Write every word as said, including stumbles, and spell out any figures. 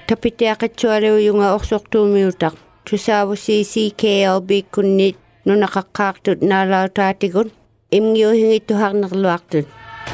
Tapitiaqatsualiuyunga orsortuumiutaq tusaavusi C K L B kunnit nunaqaqqaartut naalautaatigut imngiuhingittuharnerluartut